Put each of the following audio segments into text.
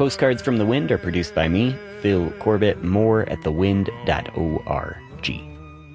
Postcards from the Wind are produced by me, Phil Corbett. More at thewind.org.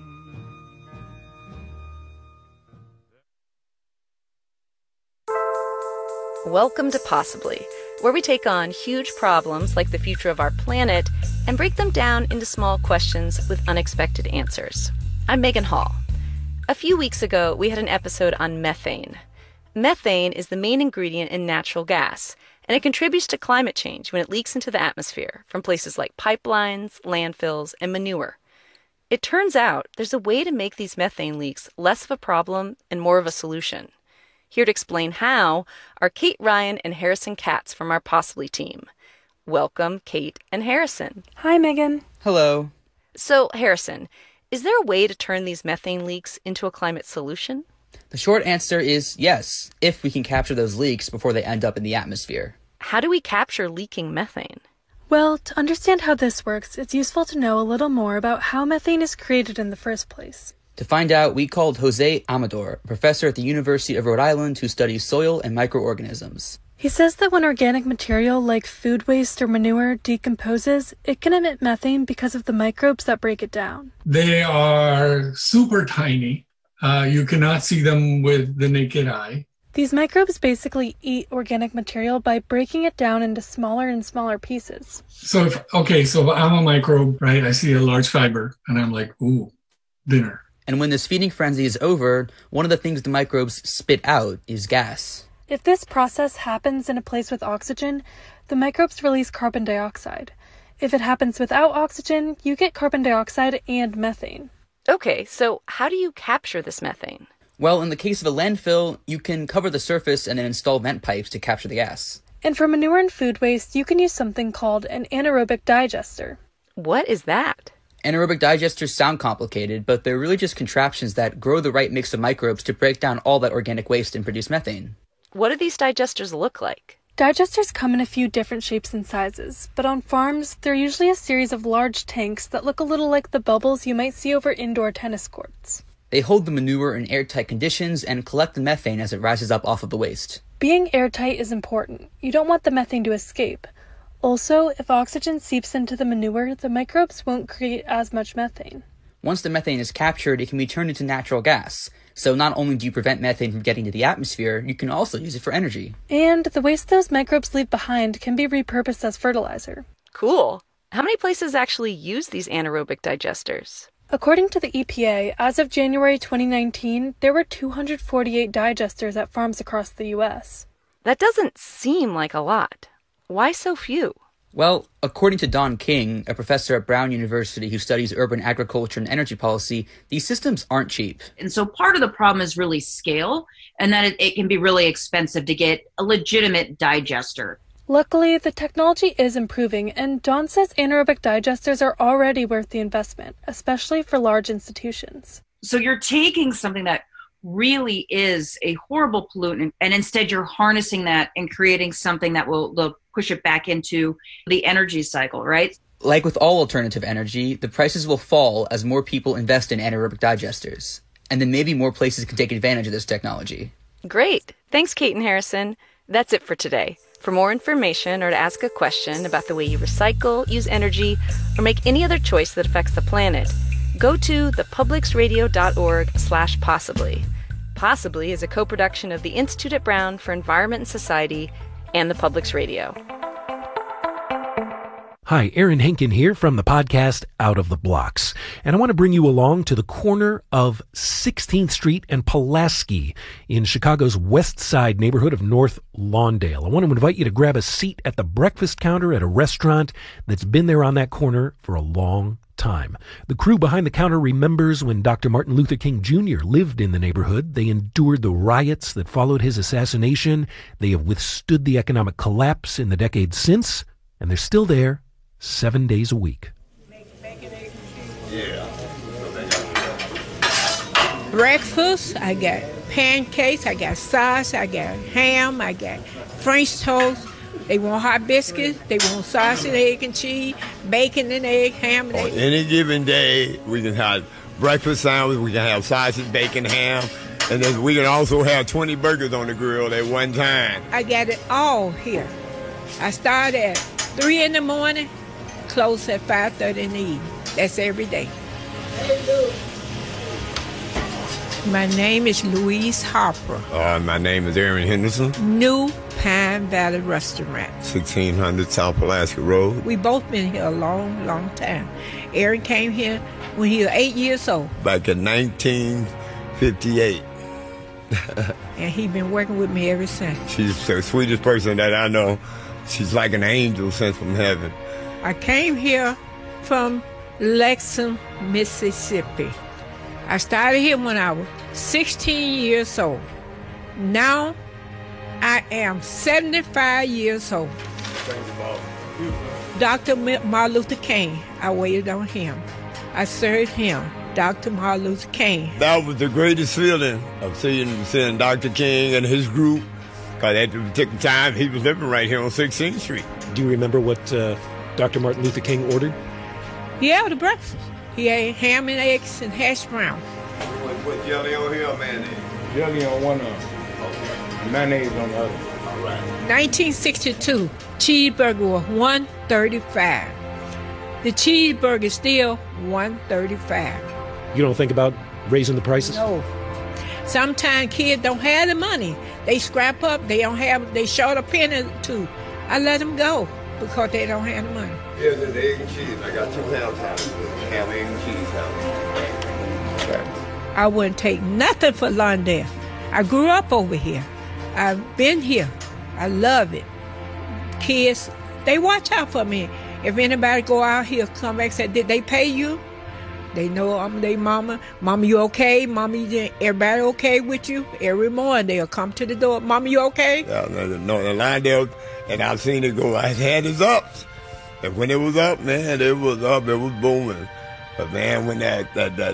Welcome to Possibly, where we take on huge problems like the future of our planet and break them down into small questions with unexpected answers. I'm Megan Hall. A few weeks ago, we had an episode on methane. Methane is the main ingredient in natural gas, and it contributes to climate change when it leaks into the atmosphere from places like pipelines, landfills, and manure. It turns out there's a way to make these methane leaks less of a problem and more of a solution. Here to explain how are Kate Ryan and Harrison Katz from our Possibly team. Welcome, Kate and Harrison. Hi, Megan. Hello. So, Harrison, is there a way to turn these methane leaks into a climate solution? The short answer is yes, if we can capture those leaks before they end up in the atmosphere. How do we capture leaking methane? Well, to understand how this works, it's useful to know a little more about how methane is created in the first place. To find out, we called Jose Amador, a professor at the University of Rhode Island who studies soil and microorganisms. He says that when organic material like food waste or manure decomposes, it can emit methane because of the microbes that break it down. They are super tiny. You cannot see them with the naked eye. These microbes basically eat organic material by breaking it down into smaller and smaller pieces. So if I'm a microbe, right? I see a large fiber and I'm like, ooh, dinner. And when this feeding frenzy is over, one of the things the microbes spit out is gas. If this process happens in a place with oxygen, the microbes release carbon dioxide. If it happens without oxygen, you get carbon dioxide and methane. Okay, so how do you capture this methane? Well, in the case of a landfill, you can cover the surface and then install vent pipes to capture the gas. And for manure and food waste, you can use something called an anaerobic digester. What is that? Anaerobic digesters sound complicated, but they're really just contraptions that grow the right mix of microbes to break down all that organic waste and produce methane. What do these digesters look like? Digesters come in a few different shapes and sizes, but on farms, they're usually a series of large tanks that look a little like the bubbles you might see over indoor tennis courts. They hold the manure in airtight conditions and collect the methane as it rises up off of the waste. Being airtight is important. You don't want the methane to escape. Also, if oxygen seeps into the manure, the microbes won't create as much methane. Once the methane is captured, it can be turned into natural gas. So not only do you prevent methane from getting to the atmosphere, you can also use it for energy. And the waste those microbes leave behind can be repurposed as fertilizer. Cool. How many places actually use these anaerobic digesters? According to the EPA, as of January 2019, there were 248 digesters at farms across the U.S. That doesn't seem like a lot. Why so few? Well, according to Don King, a professor at Brown University who studies urban agriculture and energy policy, these systems aren't cheap. And so part of the problem is really scale, and that it can be really expensive to get a legitimate digester. Luckily, the technology is improving, and Don says anaerobic digesters are already worth the investment, especially for large institutions. So you're taking something that really is a horrible pollutant, and instead you're harnessing that and creating something that will push it back into the energy cycle, right? Like with all alternative energy, the prices will fall as more people invest in anaerobic digesters. And then maybe more places can take advantage of this technology. Great. Thanks, Kate and Harrison. That's it for today. For more information or to ask a question about the way you recycle, use energy, or make any other choice that affects the planet, go to thepublicsradio.org/possibly. Possibly is a co-production of the Institute at Brown for Environment and Society and the Publics Radio. Hi, Aaron Henkin here from the podcast Out of the Blocks. And I want to bring you along to the corner of 16th Street and Pulaski in Chicago's West Side neighborhood of North Lawndale. I want to invite you to grab a seat at the breakfast counter at a restaurant that's been there on that corner for a long time. The crew behind the counter remembers when Dr. Martin Luther King Jr. lived in the neighborhood. They endured the riots that followed his assassination. They have withstood the economic collapse in the decades since, and they're still there 7 days a week. Yeah. Breakfast, I got pancakes, I got sauce, I got ham, I got French toast. They want hot biscuits, they want sausage, egg and cheese, bacon and egg, ham and egg. On any given day, we can have breakfast sandwich, we can have sausage, bacon, ham, and then we can also have 20 burgers on the grill at one time. I got it all here. I started at 3 in the morning, close at 5:30 in the evening. That's every day. My name is Louise Harper. My name is Aaron Henderson. New Pine Valley Restaurant. 1600 South Pulaski Road. We both been here a long, long time. Aaron came here when he was 8 years old. Back in 1958. And he been working with me ever since. She's the sweetest person that I know. She's like an angel sent from heaven. I came here from Lexington, Mississippi. I started here when I was 16 years old. Now I am 75 years old. Dr. Martin Luther King, I waited on him. I served him, Dr. Martin Luther King. That was the greatest feeling of seeing Dr. King and his group, because at the particular time he was living right here on 16th Street. Do you remember what Dr. Martin Luther King ordered? Yeah, the breakfast. He ate ham and eggs and hash brown. What jelly on here, mayonnaise? Jelly on one of them. Mayonnaise on the other. All right. 1962, cheeseburger was $1.35. The cheeseburger is still $1.35. You don't think about raising the prices? No. Sometimes kids don't have the money. They scrap up. They short a penny or two. I let them go because they don't have the money. Here's the egg and cheese. I got 2 ham sandwiches. Ham, egg, and cheese sandwich. Okay. I wouldn't take nothing for Lawndale. I grew up over here. I've been here. I love it. Kids, they watch out for me. If anybody go out here, come back and say, did they pay you? They know I'm their mama. Mama, you okay? Mama, everybody okay with you? Every morning they'll come to the door. Mama, you okay? Yeah, no, the Lawndale, and I've seen it go. I had his ups. And when it was up, man, it was up. It was booming. But man, when that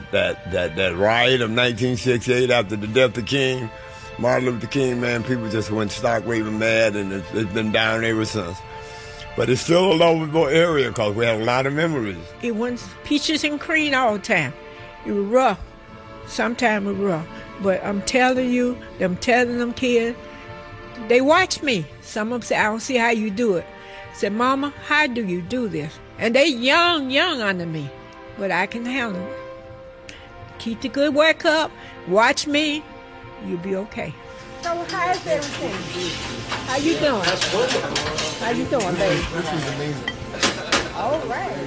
riot of 1968 after the death of King, Martin Luther King, man, people just went stark raving mad, and it's been down ever since. But it's still a lovable area because we have a lot of memories. It was peaches and cream all the time. It was rough. Sometimes it was rough. But I'm telling you, I'm telling them kids, they watch me. Some of them say, I don't see how you do it. I said, Mama, how do you do this? And they young under me. But I can handle it. Keep the good work up. Watch me. You'll be okay. So how is everything? How you doing? How you doing, baby? This is amazing. All right.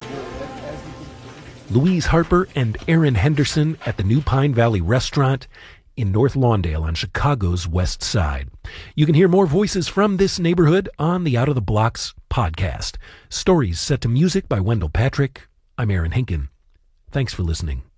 Louise Harper and Aaron Henderson at the New Pine Valley Restaurant in North Lawndale on Chicago's West Side. You can hear more voices from this neighborhood on the Out of the Blocks podcast. Stories set to music by Wendell Patrick. I'm Aaron Hinken. Thanks for listening.